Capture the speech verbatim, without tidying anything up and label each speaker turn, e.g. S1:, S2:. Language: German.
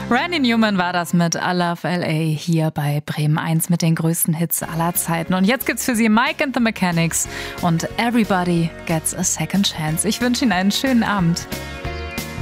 S1: Randy Newman war das mit I Love L A hier bei Bremen eins mit den größten Hits aller Zeiten. Und jetzt gibt's für Sie Mike and the Mechanics und Everybody Gets a Second Chance. Ich wünsche Ihnen einen schönen Abend.